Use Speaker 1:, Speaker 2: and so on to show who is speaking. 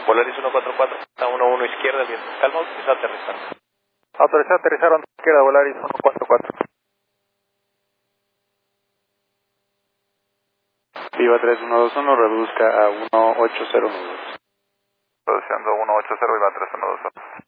Speaker 1: Volaris 144, está 11 izquierda, viento calma, autorizado aterrizar.
Speaker 2: Autorizado aterrizar onda izquierda, Volaris 144.
Speaker 3: Viva 3121, reduzca a 1809.
Speaker 2: Reduciendo 180, Viva 3121.